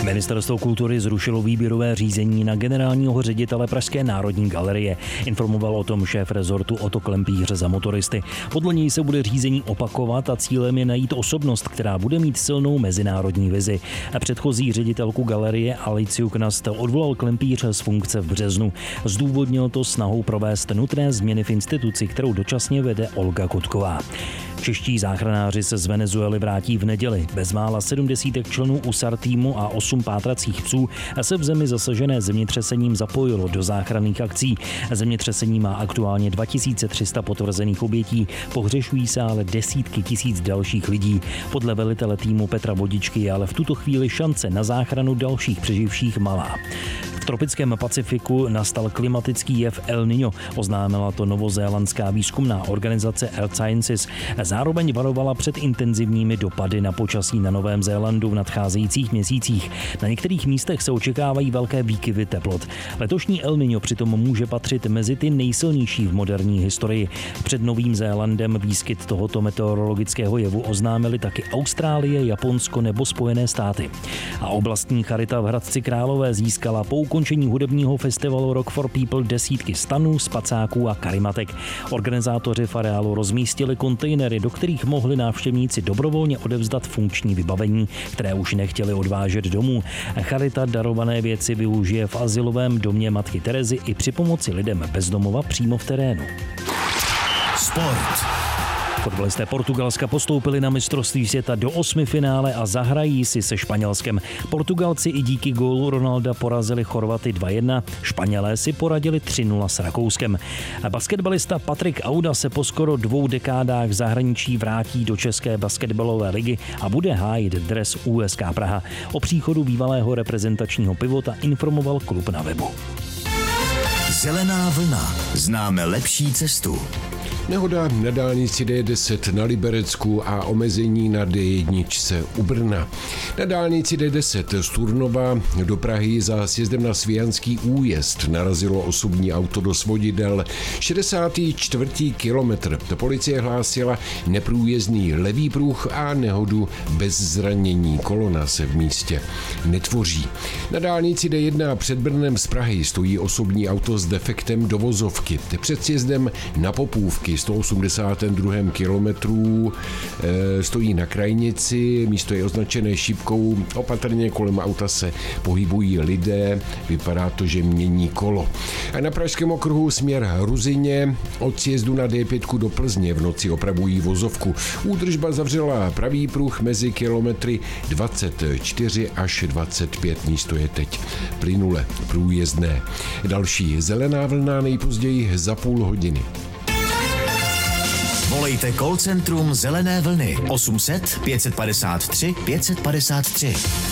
Ministerstvo kultury zrušilo výběrové řízení na generálního ředitele Pražské národní galerie. Informoval o tom šéf rezortu Otto Klempíř za Motoristy. Podle něj se bude řízení opakovat a cílem je najít osobnost, která bude mít silnou mezinárodní vizi. Předchozí ředitelku galerie Aliciu Knast odvolal Klempíř z funkce v březnu. Zdůvodnil to snahou provést nutné změny v instituci, kterou dočasně vede Olga Kotková. Čeští záchranáři se z Venezuely vrátí v neděli. Bezmála 70 členů USAR týmu a 8 pátracích psů se v zemi zasažené zemětřesením zapojilo do záchranných akcí. Zemětřesení má aktuálně 2300 potvrzených obětí, pohřešují se ale desítky tisíc dalších lidí. Podle velitele týmu Petra Vodičky je ale v tuto chvíli šance na záchranu dalších přeživších malá. V tropickém Pacifiku nastal klimatický jev El Niño, oznámila to novozélandská výzkumná organizace Earth Sciences. Zároveň varovala před intenzivními dopady na počasí na Novém Zélandu v nadcházejících měsících. Na některých místech se očekávají velké výkyvy teplot. Letošní El Niño přitom může patřit mezi ty nejsilnější v moderní historii. Před Novým Zélandem výskyt tohoto meteorologického jevu oznámili taky Austrálie, Japonsko nebo Spojené státy. A oblastní charita v Hradci Králové získala po ukončení hudebního festivalu Rock for People desítky stanů, spacáků a karimatek. Organizátoři v areálu rozmístili kontejnery, do kterých mohli návštěvníci dobrovolně odevzdat funkční vybavení, které už nechtěli odvážet domů. Charita darované věci využije v azylovém domě Matky Terezy i při pomoci lidem bez domova přímo v terénu. Sport. Fotbalisté Portugalska postoupili na mistrovství světa do 8 finále a zahrají si se Španělskem. Portugalci i díky gólu Ronalda porazili Chorvaty 2-1, Španělé si poradili 3-0 s Rakouskem. Basketbalista Patrik Auda se po skoro 2 dekádách v zahraničí vrátí do České basketbalové ligy a bude hájit dres USK Praha. O příchodu bývalého reprezentačního pivota informoval klub na webu. Zelená vlna. Známe lepší cestu. Nehoda na dálnici D10 na Liberecku a omezení na D1 u Brna. Na dálnici D10 z Turnova do Prahy za sjezdem na Svijanský újezd narazilo osobní auto do svodidel. 64. kilometr. Policie hlásila neprůjezdný levý pruh a nehodu bez zranění. Kolona se v místě netvoří. Na dálnici D1 před Brnem z Prahy stojí osobní auto s defektem do vozovky. Před sjezdem na Popůvky 182. kilometru stojí na krajnici, místo je označené šipkou, opatrně kolem auta se pohybují lidé, vypadá to, že mění kolo. A na Pražském okruhu směr Ruzyně od sjezdu na D5 do Plzně v noci opravují vozovku. Údržba zavřela pravý pruh mezi kilometry 24 až 25, místo je teď plynule průjezdné. Další zelená vlna nejpozději za půl hodiny. Volejte call centrum Zelené vlny 800 553 553.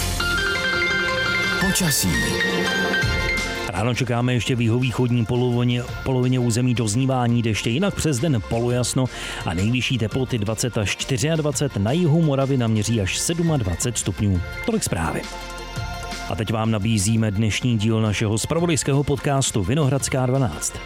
Počasí. Ráno čekáme ještě v jihovýchodní polovině území doznívání deště, jinak přes den polojasno a nejvyšší teploty 20 až 24, na jihu Moravy naměří až 27 stupňů. Tolik zprávy. A teď vám nabízíme dnešní díl našeho zpravodajského podcastu Vinohradská 12.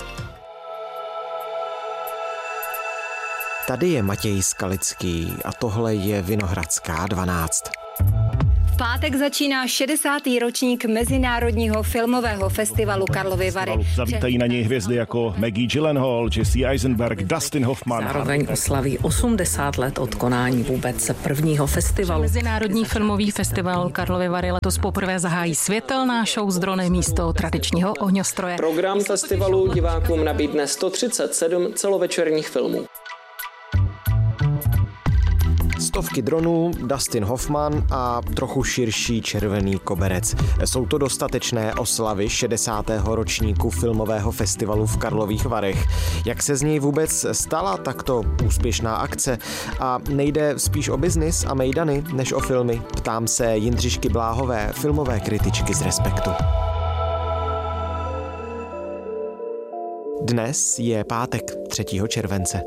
Tady je Matěj Skalický a tohle je Vinohradská 12. V pátek začíná 60. ročník Mezinárodního filmového festivalu Karlovy Vary. Zavítají na něj hvězdy jako Maggie Gyllenhaal, Jesse Eisenberg, Dustin Hoffman. Zároveň oslaví 80 let od konání vůbec prvního festivalu. Mezinárodní filmový festival Karlovy Vary letos poprvé zahájí světelná show z dronem místo tradičního ohňostroje. Program festivalu divákům nabídne 137 celovečerních filmů. Stovky dronů, Dustin Hoffman a trochu širší červený koberec. Jsou to dostatečné oslavy 60. ročníku filmového festivalu v Karlových Varech. Jak se z něj vůbec stala takto úspěšná akce? A nejde spíš o biznis a mejdany než o filmy? Ptám se Jindřišky Bláhové, filmové kritičky z Respektu. Dnes je pátek 3. července.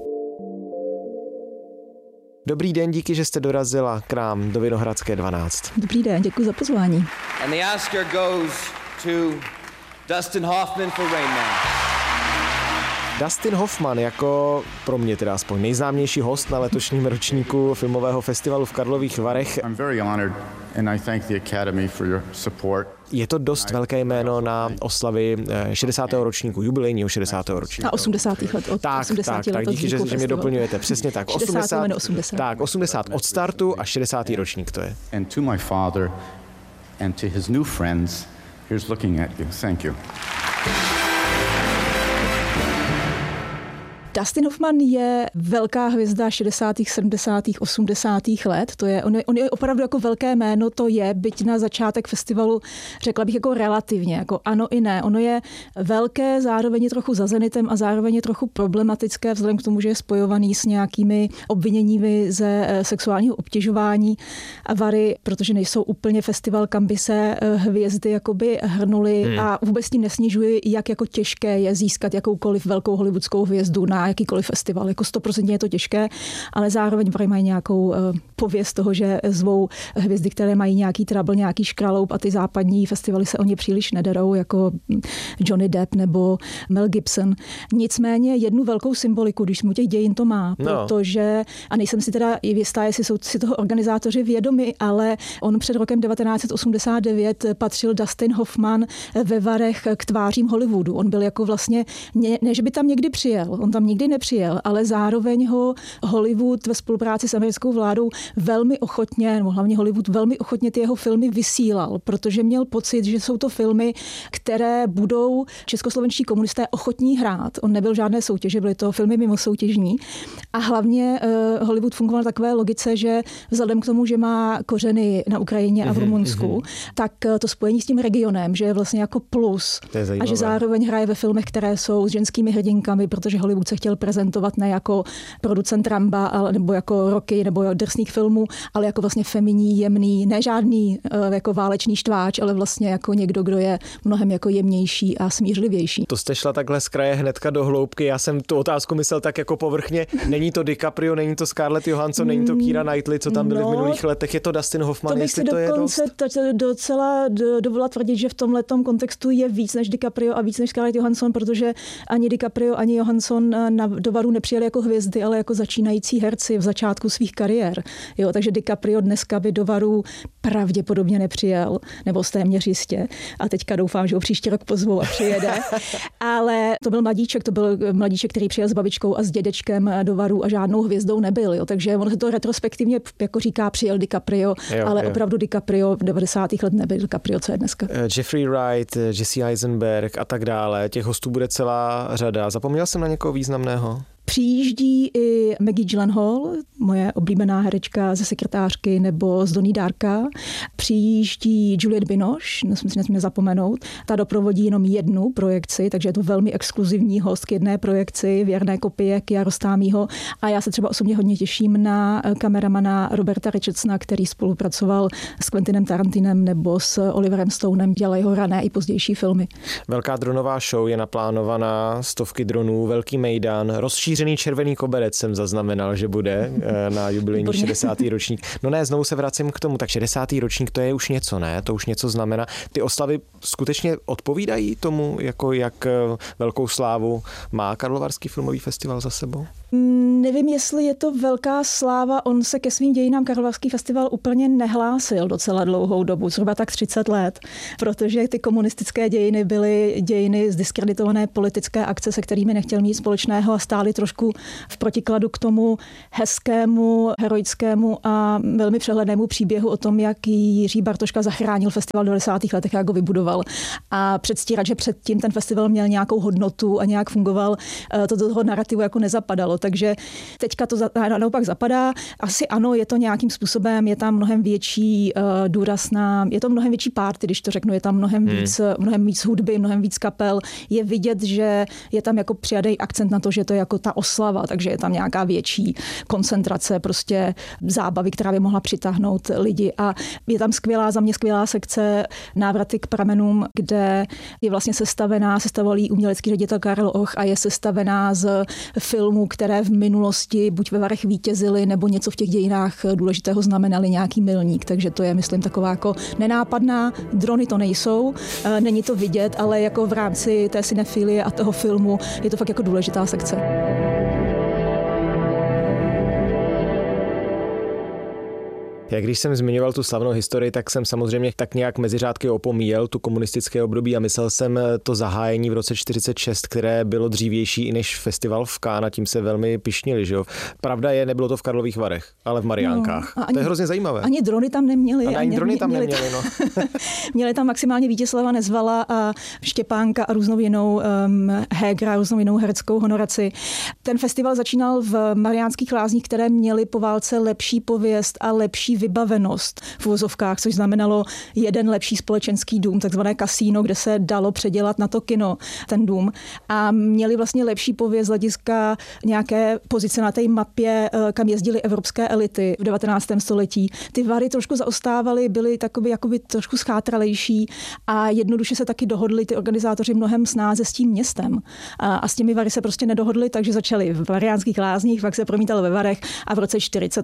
Dobrý den, díky, že jste dorazila k nám do Vinohradské 12. Dobrý den, děkuji za pozvání. And the Oscar goes to Dustin Hoffman for Rain Man. Dustin Hoffman jako pro mě teda aspoň nejznámější host na letošním ročníku filmového festivalu v Karlových Varech. I'm very honored and I thank the Academy for your support. Je to dost velké jméno na oslavy 60. ročníku, jubilejního 60. ročníku. A 80. let od 80. let díky, že mě doplňujete. Přesně tak. 80. Tak, 80 od startu a 60. ročník to je. And to my father and to his new friends, here's looking at you. Thank you. Dustin Hoffman je velká hvězda 60., 70., 80. let. On je opravdu jako velké jméno, to je, byť na začátek festivalu, řekla bych jako relativně, jako ano i ne. Ono je velké, zároveň je trochu za zenitem a zároveň je trochu problematické vzhledem k tomu, že je spojovaný s nějakými obviněními ze sexuálního obtěžování a vary, protože nejsou úplně festival, kam by se hvězdy jakoby hrnuly a vůbec tím nesnižuji, jak jako těžké je získat jakoukoliv velkou hollywoodskou hvězdu na jakýkoliv festival. Jako 100% je to těžké, ale zároveň mají nějakou pověst toho, že zvou hvězdy, které mají nějaký trouble, nějaký škraloup a ty západní festivaly se o ně příliš nederou, jako Johnny Depp nebo Mel Gibson. Nicméně jednu velkou symboliku, když mu těch dějin to má, protože, a nejsem si teda jistá, jestli jsou si toho organizátoři vědomi, ale on před rokem 1989 patřil Dustin Hoffman ve varech k tvářím Hollywoodu. On byl jako vlastně, ne že by tam někdy přijel, on tam nikdy nepřijel, ale zároveň ho Hollywood ve spolupráci s americkou vládou velmi ochotně, nebo hlavně Hollywood velmi ochotně ty jeho filmy vysílal, protože měl pocit, že jsou to filmy, které budou českoslovenští komunisté ochotní hrát. On nebyl žádné soutěže, byly to filmy mimo soutěžní. A hlavně Hollywood fungoval na takové logice, že vzhledem k tomu, že má kořeny na Ukrajině a v Rumunsku, tak to spojení s tím regionem, že je vlastně jako plus. A že zároveň hraje ve filmech, které jsou s ženskými hrdinkami, protože Hollywood se chtěl prezentovat ne jako producent Ramba, ale nebo jako Rocky nebo drsných filmů, ale jako vlastně feminní, jemný, ne žádný jako válečný štváč, ale vlastně jako někdo, kdo je mnohem jako jemnější a smířlivější. To jste šla takhle z kraje hnedka do hloubky. Já jsem tu otázku myslel tak jako povrchně. Není to DiCaprio, není to Scarlett Johansson, není to Keira Knightley, co tam byli v minulých letech, je to Dustin Hoffman, jestli to je dost. To bych si docela dovolila tvrdit, že v tomhletom kontextu je víc než DiCaprio a víc než Scarlett Johansson, protože ani DiCaprio, ani Johansson do varu nepřijeli jako hvězdy, ale jako začínající herci v začátku svých kariér. Jo, takže DiCaprio dneska by do varu pravděpodobně nepřijel, nebo téměř jistě. A teďka doufám, že ho příští rok pozvou a přijede. Ale to byl mladíček, který přijel s babičkou a s dědečkem do varu a žádnou hvězdou nebyl. Jo. Takže on se to retrospektivně jako říká, přijel DiCaprio, ale opravdu DiCaprio v 90. let nebyl DiCaprio, co je dneska. Jeffrey Wright, Jesse Eisenberg a tak dále. Těch hostů bude celá řada. Zapomněl jsem na někoho významného? Přijíždí i Maggie Gyllenhaal, moje oblíbená herečka ze Sekretářky nebo z Donnie Darka. Přijíždí Juliette Binoche, nesmíme zapomenout. Ta doprovodí jenom jednu projekci, takže je to velmi exkluzivní host k jedné projekci, věrné kopie Kiarostámího. A já se třeba osobně hodně těším na kameramana Roberta Richardsona, který spolupracoval s Quentinem Tarantinem nebo s Oliverem Stonem, dělají ho rané i pozdější filmy. Velká dronová show je naplánovaná, stovky dronů, velký mejdan, rozšířený červený koberec jsem zaznamenal, že bude na jubilejní 60. ročník. No ne, znovu se vracím k tomu, tak 60. ročník to je už něco, ne? To už něco znamená. Ty oslavy skutečně odpovídají tomu, jako jak velkou slávu má Karlovarský filmový festival za sebou? Nevím, jestli je to velká sláva. On se ke svým dějinám Karlovarský festival úplně nehlásil docela dlouhou dobu, zhruba tak 30 let, protože ty komunistické dějiny byly dějiny zdiskreditované politické akce, se kterými nechtěl mít společného a stály trošku v protikladu k tomu hezkému, heroickému a velmi přehlednému příběhu o tom, jak Jiří Bartoška zachránil festival v 90. letech, jak ho vybudoval. A předstírat, že předtím ten festival měl nějakou hodnotu a nějak fungoval, to do toho narrativu jako nezapadalo. Takže teďka to naopak zapadá. Asi ano, je to nějakým způsobem, je tam mnohem větší důraz na, je to mnohem větší party, když to řeknu, je tam mnohem víc hudby, mnohem víc kapel. Je vidět, že je tam jako přijatý akcent na to, že to je jako ta oslava, takže je tam nějaká větší koncentrace prostě zábavy, která by mohla přitáhnout lidi. A je tam za mě skvělá sekce Návraty k pramenům, kde je vlastně sestavený umělecký ředitel Karel Och a je sestavená z filmů, které v minulosti buď ve varech vítězily, nebo něco v těch dějinách důležitého znamenaly, nějaký milník. Takže to je, myslím, taková jako nenápadná. Drony to nejsou, není to vidět, ale jako v rámci té cinefilie a toho filmu je to fakt jako důležitá sekce. Jak když jsem zmiňoval tu slavnou historii, tak jsem samozřejmě tak nějak mezi řádky opomíjel tu komunistické období a myslel jsem to zahájení v roce 46, které bylo dřívější i než festival v Cannes, a tím se velmi pyšnili, že jo. Pravda je, nebylo to v Karlových Varech, ale v Mariánkách. To je hrozně zajímavé. Ani drony tam neměli. Ani drony tam neměli, no. Měli tam maximálně Vítězslava Nezvala a Štěpánka a různou jinou Hégera, různou jinou hereckou honoraci. Ten festival začínal v Mariánských Lázních, které měly po válce lepší pověst a lepší vybavenost v uvozovkách, což znamenalo jeden lepší společenský dům, takzvané kasíno, kde se dalo předělat na to kino, ten dům. A měli vlastně lepší pověst z hlediska nějaké pozice na té mapě, kam jezdily evropské elity v 19. století. Ty Vary trošku zaostávaly, byly takový jakoby trošku schátralejší a jednoduše se taky dohodli ty organizátoři mnohem snáze s tím městem. A s těmi Vary se prostě nedohodli, takže začali v Mariánských Lázních, pak se promítalo ve Varech a v roce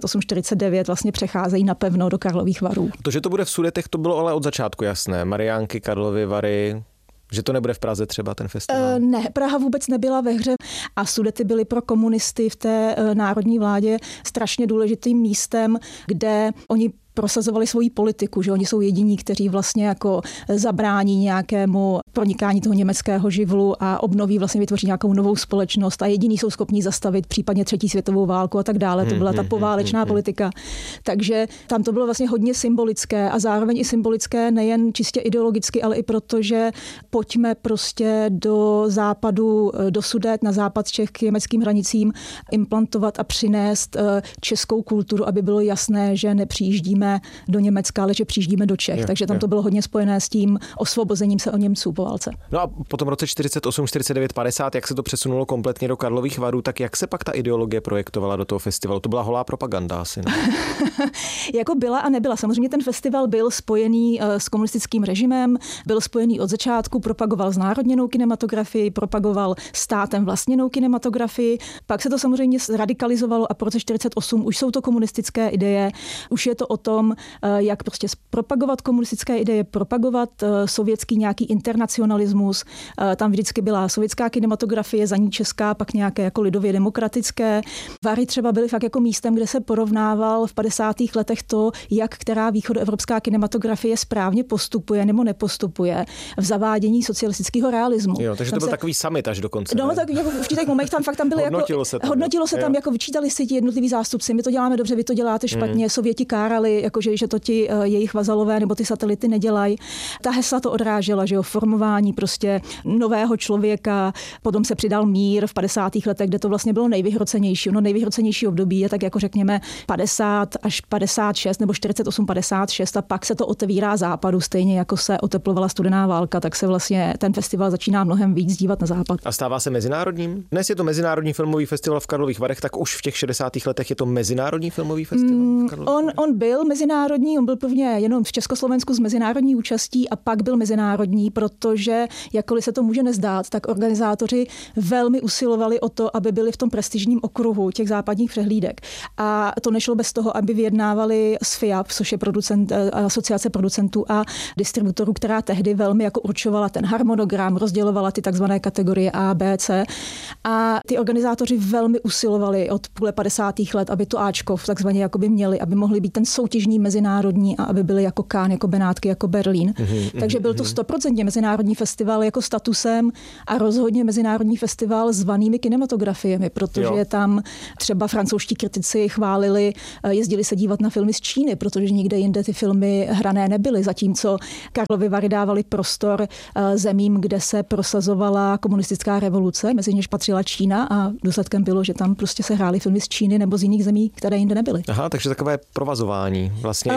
48-49 vlastně přecházejí napevno do Karlových Varů. To, že to bude v Sudetech, to bylo ale od začátku jasné. Mariánky, Karlovy Vary, že to nebude v Praze třeba ten festival? Ne, Praha vůbec nebyla ve hře a Sudety byly pro komunisty v té národní vládě strašně důležitým místem, kde oni prosazovali svoji politiku, že oni jsou jediní, kteří vlastně jako zabrání nějakému pronikání toho německého živlu a obnoví, vlastně vytvoří nějakou novou společnost a jediní jsou schopní zastavit případně třetí světovou válku a tak dále. To byla ta poválečná politika. Takže tam to bylo vlastně hodně symbolické a zároveň i symbolické nejen čistě ideologicky, ale i proto, že pojďme prostě do západu, do Sudet, na západ Čech k německým hranicím implantovat a přinést českou kulturu, aby bylo jasné, že nepřijíždíme do Německa, ale že přijíždíme do Čech. Takže tam to bylo hodně spojené s tím osvobozením se od Němců po válce. No a potom v roce 48, 49, 50, jak se to přesunulo kompletně do Karlových Varů, tak jak se pak ta ideologie projektovala do toho festivalu? To byla holá propaganda asi, ne? Jako byla a nebyla. Samozřejmě ten festival byl spojený s komunistickým režimem, byl spojený od začátku, propagoval znárodněnou kinematografii, propagoval státem vlastněnou kinematografii. Pak se to samozřejmě radikalizovalo a po roce 48 už jsou to komunistické ideje, už je to o tom, jak prostě propagovat komunistické ideje, propagovat sovětský nějaký internacionalismus. Tam vždycky byla sovětská kinematografie, za ní česká, pak nějaké jako lidově demokratické. Vary třeba byly fakt jako místem, kde se porovnával v 50. letech to, jak která východoevropská kinematografie správně postupuje nebo nepostupuje v zavádění socialistického realismu. Jo, takže to byl takový summit až dokonce. No, tak jako v určitých momentech tam fakt tam byly hodnotilo se tam, jako vyčítali si ti jednotliví zástupci. My to děláme dobře, vy to děláte špatně, Sověti kárali, jakože že to ti jejich vazalové nebo ty satelity nedělají. Ta hesla to odrážela, že jo, formování prostě nového člověka, potom se přidal mír v 50. letech, kde to vlastně bylo nejvyhrocenější. No nejvyhrocenější období je tak jako řekněme 50 až 56 nebo 48, 56 a pak se to otevírá západu, stejně jako se oteplovala studená válka, tak se vlastně ten festival začíná mnohem víc dívat na západ. A stává se mezinárodním? Dnes je to mezinárodní filmový festival v Karlových Varech, tak už v těch 60. letech je to mezinárodní filmový festival? On byl mezinárodní, on byl prvně jenom v Československu s mezinárodní účastí a pak byl mezinárodní, protože jakkoliv se to může nezdát, tak organizátoři velmi usilovali o to, aby byli v tom prestižním okruhu těch západních přehlídek. A to nešlo bez toho, aby vyjednávali s FIAP, což je asociace producentů a distributorů, která tehdy velmi jako určovala ten harmonogram, rozdělovala ty takzvané kategorie A, B, C. A ty organizátoři velmi usilovali od půle 50. let, aby to Ačko takzvaně jakoby měli, aby mohli být ten soutěžní mezinárodní a aby byli jako Cannes, jako Benátky, jako Berlín. Takže byl to 100% mezinárodní festival jako statusem a rozhodně mezinárodní festival zvanými kinematografiemi, protože tam třeba francouzští kritici chválili, jezdili se dívat na filmy z Číny, protože nikde jinde ty filmy hrané nebyly, zatímco Karlovy Vary dávali prostor zemím, kde se prosazovala komunistická revoluce, mezi něž patřila Čína a důsledkem bylo, že tam prostě se hrály filmy z Číny nebo z jiných zemí, které jinde nebyly. Aha, takže takové provazování vlastně.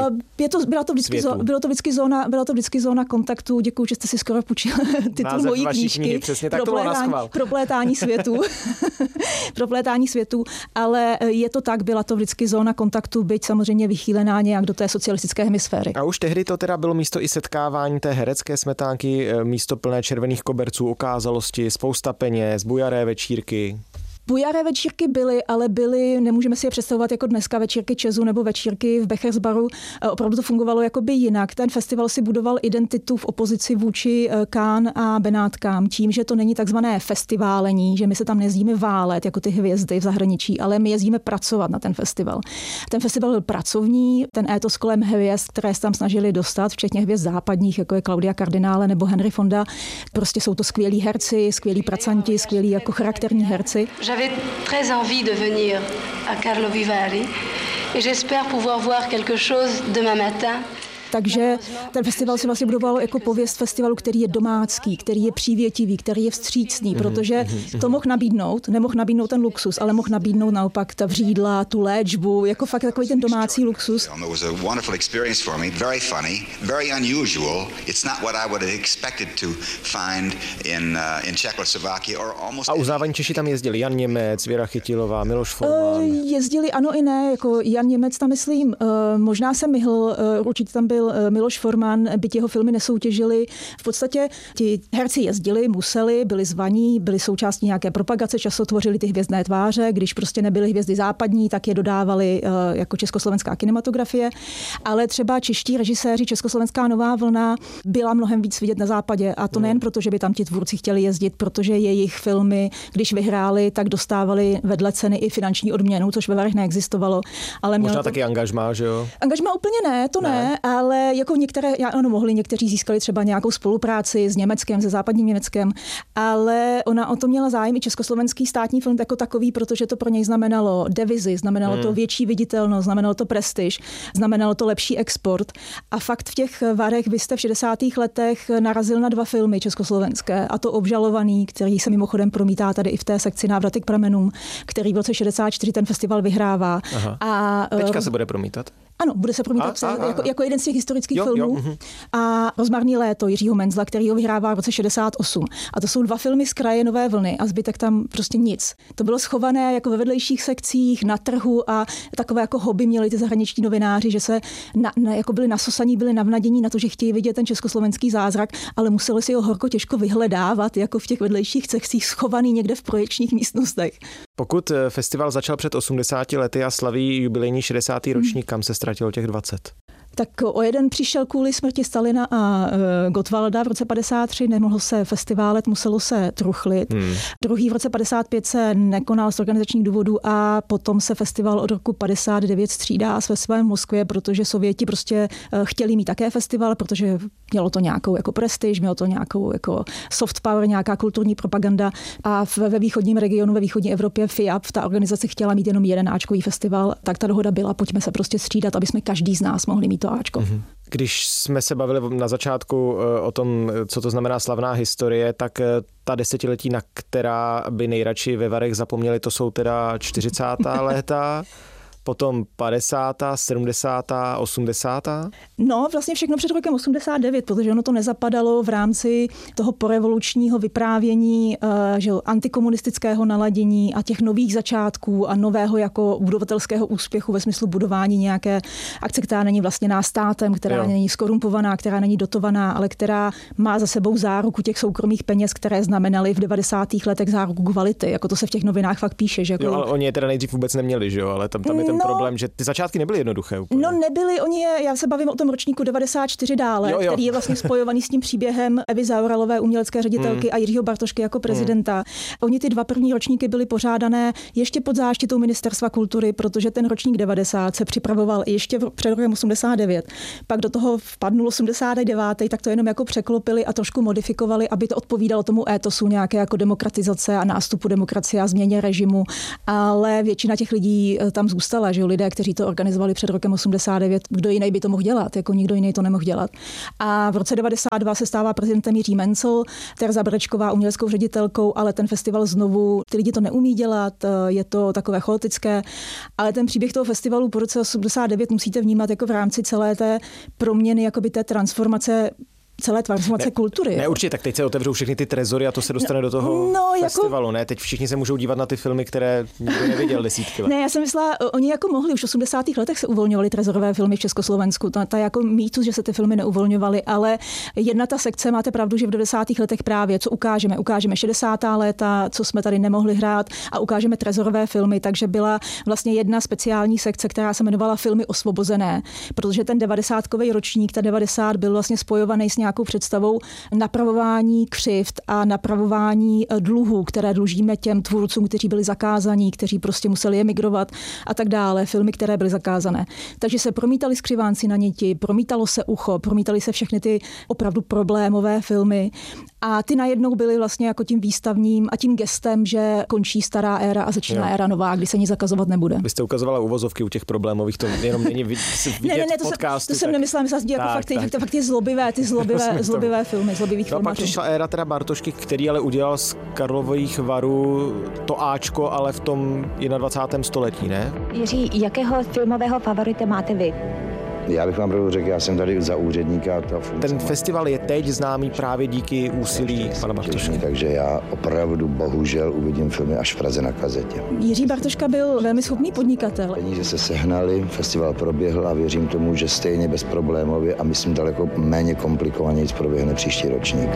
Byla to vždycky zóna kontaktu. Děkuju, že jste si skoro půjčil titul mojí knížky. Přesně, tak to bylo na schvál. Proplétání světů. Proplétání světů, ale je to tak, byla to vždycky zóna kontaktu, byť samozřejmě vychýlená nějak do té socialistické hemisféry. A už tehdy to teda bylo místo i setkávání té herecké smetánky, místo plné červených koberců, okázalosti, spousta peněz, bujaré večírky. Pojaré večírky byly, nemůžeme si je představovat jako dneska večírky jazzu nebo večírky v Bechersbaru. Opravdu to fungovalo jakoby jinak. Ten festival si budoval identitu v opozici vůči Cannes a Benátkám tím, že to není takzvané festiválení, že my se tam nejezdíme válet jako ty hvězdy v zahraničí, ale my jezdíme pracovat na ten festival. Ten festival byl pracovní, ten étos kolem hvězd, které se tam snažili dostat, včetně hvězd západních, jako je Claudia Cardinale nebo Henry Fonda. Prostě jsou to skvělí herci, skvělí pracanti, skvělí jako charakterní herci. J'avais très envie de venir à Karlovy Vary et j'espère pouvoir voir quelque chose demain matin. Takže ten festival si vlastně budoval jako pověst festivalu, který je domácký, který je přívětivý, který je vstřícný, protože to mohl nemohl nabídnout ten luxus, ale mohl nabídnout naopak ta vřídla, tu léčbu, jako fakt takový ten domácí luxus. It was a wonderful experience for me, very funny, very unusual. It's not what I would have expected to find in Czechoslovakia or almost. A uznávaní Češi tam jezdili, Jan Němec, Věra Chytilová, Miloš Forman. Jezdili ano i ne, jako Jan Němec tam myslím, možná se myhl, určitě tam byl Miloš Forman, byť jeho filmy nesoutěžili. V podstatě ti herci jezdili, museli, byli zvaní, byli součástí nějaké propagace, často tvořili ty hvězdné tváře, když prostě nebyly hvězdy západní, tak je dodávali jako československá kinematografie, ale třeba čeští režiséři, československá nová vlna byla mnohem víc vidět na západě a to nejen proto, že by tam ti tvůrci chtěli jezdit, protože jejich filmy, když vyhráli, tak dostávali vedle ceny i finanční odměnu, což ve Varech neexistovalo, ale možná taky angažmá, že jo? Angažmá úplně ne, to ne, ale jako někteří získali třeba nějakou spolupráci s Německem, se západním Německem, ale ona o to měla zájem i československý státní film jako takový, protože to pro něj znamenalo devizi, znamenalo to větší viditelnost, znamenalo to prestiž, znamenalo to lepší export. A fakt v těch Varech vy jste v 60. letech narazil na 2 filmy československé, a to Obžalovaný, který se mimochodem promítá tady i v té sekci Návraty k pramenům, který v roce 64 ten festival vyhrává. A teďka se bude promítat? Ano, bude se promítat jako jeden z těch historických filmů. A Rozmarný léto Jiřího Menzla, který ho vyhrává v roce 68. A to jsou 2 filmy z kraje Nové vlny a zbytek tam prostě nic. To bylo schované jako ve vedlejších sekcích, na trhu a takové jako hobby měli ty zahraniční novináři, že se jako byli nasosaní, byli navnadění na to, že chtějí vidět ten československý zázrak, ale museli si ho horko těžko vyhledávat jako v těch vedlejších sekcích schovaný někde v projekčních místnostech. Pokud festival začal před 80 lety a slaví jubilejní 60. ročník, kam se ztratilo těch 20? Tak o jeden přišel kvůli smrti Stalina a Gottwalda v roce 53, nemohlo se festiválet, muselo se truchlit. Druhý v roce 55 se nekonal z organizačních důvodů a potom se festival od roku 59 střídá s festivalem v Moskvě, protože Sověti prostě chtěli mít také festival, protože mělo to nějakou jako prestiž, mělo to nějakou jako soft power, nějaká kulturní propaganda a ve východním regionu, ve východní Evropě FIAP, ta organizace chtěla mít jenom jeden áčkový festival, tak ta dohoda byla, pojďme se prostě střídat, aby jsme každý z nás mohli mít to áčko. Když jsme se bavili na začátku o tom, co to znamená slavná historie, tak ta desetiletí, na která by nejradši ve Varech zapomněli, to jsou teda 40. léta, potom 50., 70., 80. No, vlastně všechno před rokem 89, protože ono to nezapadalo v rámci toho porevolučního vyprávění, že antikomunistického naladění a těch nových začátků a nového jako budovatelského úspěchu ve smyslu budování nějaké akce, která není vlastně státem, která není skorumpovaná, která není dotovaná, ale která má za sebou záruku těch soukromých peněz, které znamenaly v 90. letech záruku kvality. Jako to se v těch novinách fakt píše, že jako... Jo, ale oni je teda nejdřív vůbec neměli, že jo, ale tam je ten problém, že ty začátky nebyly jednoduché úplně. No nebyly, já se bavím o tom ročníku 94 dále, který je vlastně spojovaný s tím příběhem Evy Zaoralové, umělecké ředitelky a Jiřího Bartošky jako prezidenta. Oni ty 2 první ročníky byly pořádané ještě pod záštitou Ministerstva kultury, protože ten ročník 90 se připravoval ještě před rokem 89. Pak do toho vpadnul 89, tak to jenom jako překlopili a trošku modifikovali, aby to odpovídalo tomu étosu nějaké jako demokratizace a nástupu demokracie a změně režimu, ale většina těch lidí tam zůstala, že lidé, kteří to organizovali před rokem 89, kdo jiný by to mohl dělat, jako nikdo jiný to nemohl dělat. A v roce 92 se stává prezidentem Jiří Mencl, Tereza Brečková uměleckou ředitelkou, ale ten festival znovu, ty lidi to neumí dělat, je to takové chaotické, ale ten příběh toho festivalu po roce 89 musíte vnímat jako v rámci celé té proměny, jakoby té transformace celé transformace kultury. Ne, určitě, tak teď se otevřou všechny ty trezory a to se dostane do toho festivalu, ne? Teď všichni se můžou dívat na ty filmy, které nikdo neviděl desítky let. Ne, já jsem myslela, oni jako mohli, už v 80. letech se uvolňovaly trezorové filmy v Československu. To je jako mýtus, že se ty filmy neuvolňovaly, ale jedna ta sekce, máte pravdu, že v 90. letech právě, co ukážeme 60. léta, co jsme tady nemohli hrát a ukážeme trezorové filmy, takže byla vlastně jedna speciální sekce, která se jmenovala Filmy osvobozené, protože ten 90kový ročník, ta 90 byl vlastně spojovaný s nějakou představou napravování křivd a napravování dluhů, které dlužíme těm tvůrcům, kteří byli zakázaní, kteří prostě museli emigrovat a tak dále, filmy, které byly zakázané. Takže se promítali Skřivánci na niti, promítalo se Ucho, promítali se všechny ty opravdu problémové filmy a ty najednou byly vlastně jako tím výstavním a tím gestem, že končí stará éra a začíná éra nová, kdy se nic zakazovat nebude. Vy jste ukazovala uvozovky u těch problémových, to jenom není vidět v podcastu. To jsem nemyslela, jako fakt, že to fakt je zlobivé, ty zlobivé filmy, zlobivých filmů. Pak přišla éra teda Bartošky, který ale udělal z Karlových Varů to Ačko, ale v tom 21. století, ne? Jiří, jakého filmového favorita máte vy? Já bych vám pravdu řekl, já jsem tady za úředníka. Ten festival je teď známý právě díky úsilí pana Bartošky. Takže já opravdu bohužel uvidím filmy až v Praze na kazetě. Jiří Bartoška byl velmi schopný podnikatel. Peníze se sehnaly, festival proběhl a věřím tomu, že stejně bezproblémově a myslím daleko méně komplikovaně proběhne příští ročník.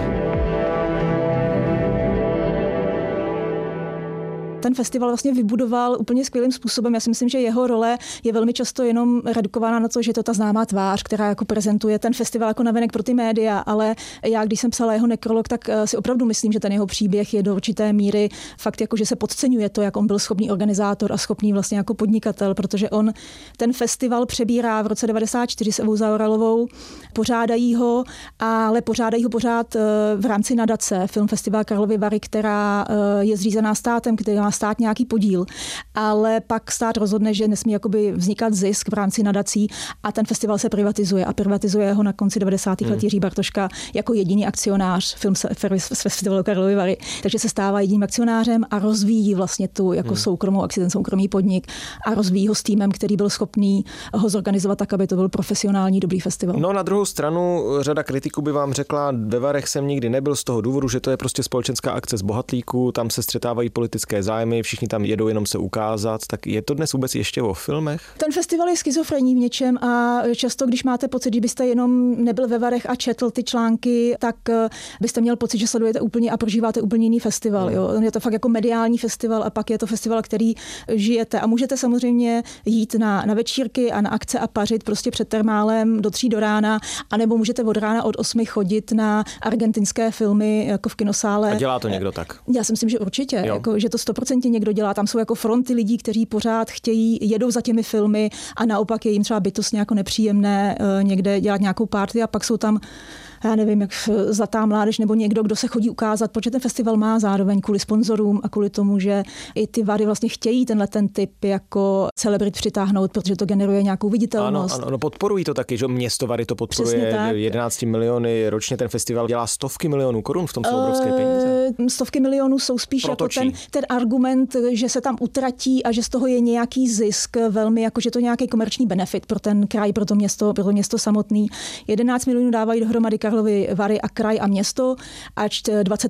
Ten festival vlastně vybudoval úplně skvělým způsobem. Já si myslím, že jeho role je velmi často jenom redukována na to, že je to ta známá tvář, která jako prezentuje ten festival jako navenek pro ty média, ale já, když jsem psala jeho nekrolog, tak si opravdu myslím, že ten jeho příběh je do určité míry fakt jako, že se podceňuje to, jak on byl schopný organizátor a schopný vlastně jako podnikatel, protože on ten festival přebírá v roce 94 s Evou Zaoralovou, pořádají ho, ale pořádají ho pořád v rámci nadace Film Festival Karlovy Vary, která je zřízená státem, který má stát nějaký podíl, ale pak stát rozhodne, že nesmí jakoby vznikat zisk v rámci nadací a ten festival se privatizuje a privatizuje ho na konci 90. let Jiří Bartoška jako jediný akcionář Film Festivalu Karlovy Vary. Takže se stává jediným akcionářem a rozvíjí vlastně tu jako soukromou akci, ten soukromý podnik a rozvíjí ho s týmem, který byl schopný ho zorganizovat tak, aby to byl profesionální dobrý festival. No na druhou stranu řada kritiků by vám řekla, ve Varech jsem nikdy nebyl z toho důvodu, že to je prostě společenská akce z bohatlíků, tam se střetávají politické zájmy, všichni tam jedou jenom se ukázat, tak je to dnes vůbec ještě o filmech? Ten festival je schizofrenní v něčem a často, když máte pocit, že byste jenom nebyl ve Varech a četl ty články, tak byste měl pocit, že sledujete úplně a prožíváte úplně jiný festival. Jo? Je to fakt jako mediální festival a pak je to festival, který žijete a můžete samozřejmě jít na večírky a na akce a pařit prostě před termálem do 3 do rána, anebo můžete od rána od 8 chodit na argentinské filmy jako v kinosále. A dělá to někdo tak? Já si myslím, že určitě, jako, že to 100% někdo dělá. Tam jsou jako fronty lidí, kteří pořád chtějí, jedou za těmi filmy a naopak je jim třeba bytostně jako nepříjemné někde dělat nějakou party a pak jsou tam já nevím, jak Zlatá mládež nebo někdo, kdo se chodí ukázat, protože ten festival má zároveň kvůli sponzorům a kvůli tomu, že i ty Vary vlastně chtějí ten typ jako celebrit přitáhnout, protože to generuje nějakou viditelnost. Ano, podporují to taky, že město Vary to podporuje 11 miliony ročně, ten festival dělá stovky milionů korun, v tom jsou obrovské peníze. Stovky milionů jsou spíš protočí. Jako ten argument, že se tam utratí a že z toho je nějaký zisk, velmi jako, že to nějaký komerční benefit pro ten kraj, pro to město samotný. 11 milionů dávají dohromady Karlovy Vary a kraj a město, ač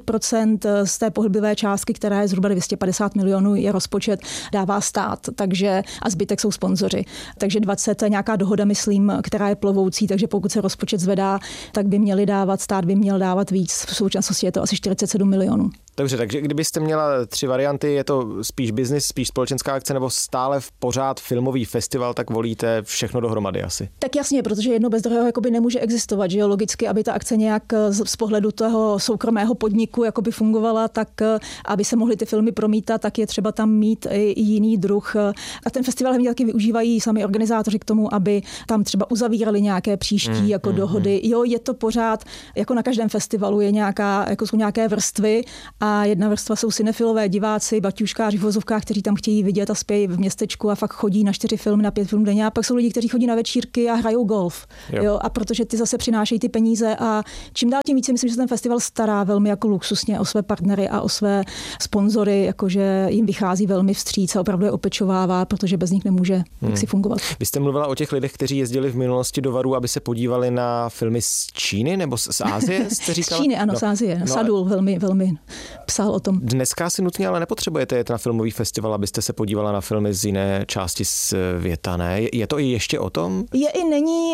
20% z té pohyblivé částky, která je zhruba 250 milionů, je rozpočet, dává stát, takže a zbytek jsou sponzoři. Takže 20 je nějaká dohoda, myslím, která je plovoucí, takže pokud se rozpočet zvedá, tak by měli dávat, stát by měl dávat víc. V současnosti je to asi 47 milionů. Dobře, takže kdybyste měla 3 varianty, je to spíš biznis, spíš společenská akce nebo stále pořád filmový festival, tak volíte všechno dohromady asi? Tak jasně, protože jedno bez druhého jakoby nemůže existovat, že jo, logicky, aby ta akce nějak z pohledu toho soukromého podniku jakoby fungovala, tak aby se mohly ty filmy promítat, tak je třeba tam mít i jiný druh. A ten festival hlavně taky využívají sami organizátoři k tomu, aby tam třeba uzavírali nějaké příští dohody. Jo, je to pořád, jako na každém festivalu je nějaká, jako jsou nějaké vrstvy a a jedna vrstva jsou cinefilové diváci, baťuškáři v vozovkách, kteří tam chtějí vidět a spějí v městečku a fakt chodí na 4 filmy, na 5 filmů denně. A pak jsou lidi, kteří chodí na večírky a hrajou golf. Jo, a protože ty zase přinášejí ty peníze a čím dál tím více myslím, že se ten festival stará velmi jako luxusně o své partnery a o své sponzory, jakože jim vychází velmi vstříc a opravdu je opečovává, protože bez nich nemůže si fungovat. Vy jste mluvila o těch lidech, kteří jezdili v minulosti do Varu, aby se podívali na filmy z Číny nebo z Asie, jste říkala? Z Číny, ano, z Asie. Sadul velmi psal o tom. Dneska si nutně ale nepotřebujete jet na filmový festival, abyste se podívala na filmy z jiné části světa, ne? Je to i ještě o tom? Je i není,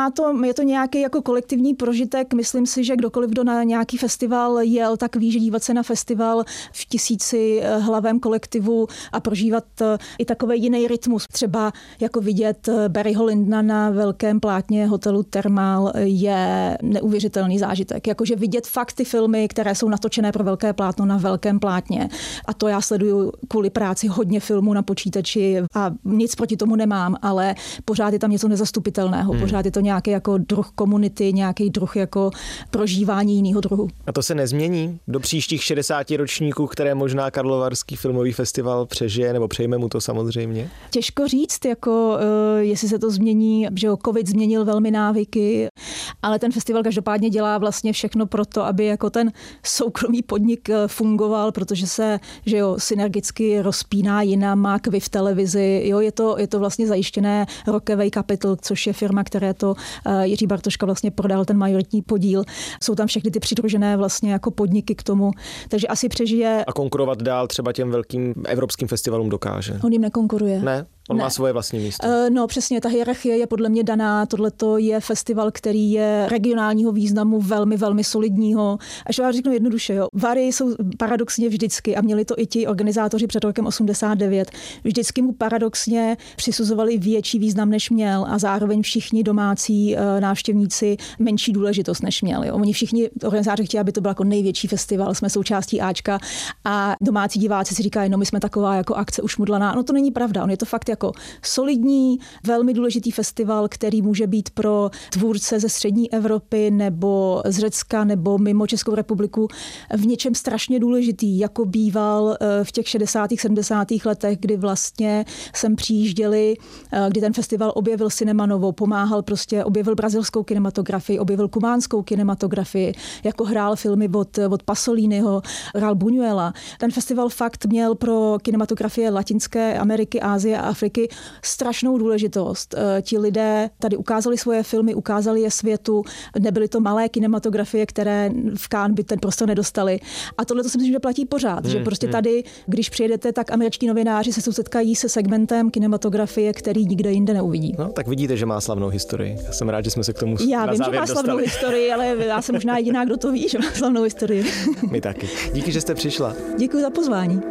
je to nějaký jako kolektivní prožitek. Myslím si, že kdokoliv, kdo na nějaký festival jel, tak ví, že dívat se na festival v 1000 hlavém kolektivu a prožívat i takový jiný rytmus. Třeba jako vidět Barryho Lyndona na velkém plátně hotelu Thermal je neuvěřitelný zážitek. Jakože vidět fakt ty filmy, které jsou natočené pro velké plátno na velkém plátně. A to já sleduju kvůli práci hodně filmů na počítači a nic proti tomu nemám, ale pořád je tam něco nezastupitelného. Pořád je to nějaký jako druh komunity, nějaký druh jako prožívání jiného druhu. A to se nezmění do příštích 60 ročníků, které možná Karlovarský filmový festival přežije, nebo přejme mu to samozřejmě? Těžko říct, jako jestli se to změní, že covid změnil velmi návyky, ale ten festival každopádně dělá vlastně všechno pro to, aby jako ten soukromý podnik fungoval, protože se, že jo, synergicky rozpíná jinam, Kvi v televizi, jo, je to vlastně zajištěné Rockaway Capital, což je firma, které to Jiří Bartoška vlastně prodal ten majoritní podíl. Jsou tam všechny ty přidružené vlastně jako podniky k tomu, takže asi přežije. A konkurovat dál třeba těm velkým evropským festivalům dokáže? On jim nekonkuruje. Ne? On má svoje vlastní místo. No přesně, ta hierarchie je podle mě daná. Tohleto je festival, který je regionálního významu velmi, velmi solidního. Až vám řeknu jednoduše, jo. Vary jsou paradoxně vždycky, a měli to i ti organizátoři před rokem 89, vždycky mu paradoxně přisuzovali větší význam, než měl, a zároveň všichni domácí návštěvníci menší důležitost, než měl. Jo. Oni všichni organizátoři chtěli, aby to byl jako největší festival, jsme součástí Ačka, a domácí diváci si říkají, no my jsme taková jako akce ušmudlaná. No to není pravda, on je to fakt jako solidní, velmi důležitý festival, který může být pro tvůrce ze střední Evropy nebo z Řecka nebo mimo Českou republiku v něčem strašně důležitý, jako býval v těch 60. 70. letech, kdy vlastně sem přijížděli, kdy ten festival objevil Cinema Novo, pomáhal prostě, objevil brazilskou kinematografii, objevil kubánskou kinematografii, jako hrál filmy od Pasoliniho, hrál Buñuela. Ten festival fakt měl pro kinematografie Latinské Ameriky, Asie a Afriky strašnou důležitost. Ti lidé tady ukázali svoje filmy, ukázali je světu, nebyly to malé kinematografie, které v Cannes by ten prostor nedostali. A tohle to si myslím, že platí pořád, že prostě tady, když přijedete, tak američtí novináři se setkají se segmentem kinematografie, který nikde jinde neuvidí. No, tak vidíte, že má slavnou historii. Já jsem rád, že jsme se k tomu Já vím, že má slavnou historii, ale já jsem možná jediná, kdo to ví, že má slavnou historii. My taky. Díky, že jste přišla. Děkuji za pozvání.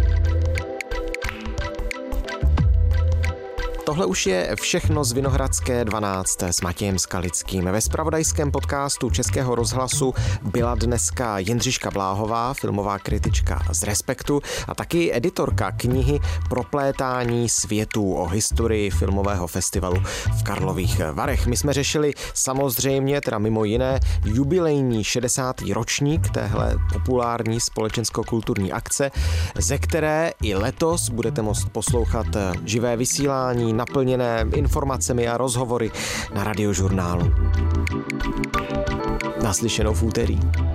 Tohle už je všechno z Vinohradské 12 s Matějem Skalickým. Ve zpravodajském podcastu Českého rozhlasu byla dneska Jindřiška Bláhová, filmová kritička z Respektu, a taky editorka knihy Proplétání světů o historii filmového festivalu v Karlových Varech. My jsme řešili samozřejmě, teda mimo jiné, jubilejní 60. ročník téhle populární společensko-kulturní akce, ze které i letos budete moct poslouchat živé vysílání naplněné informacemi a rozhovory na Radiožurnálu. Naslyšenou v úterý.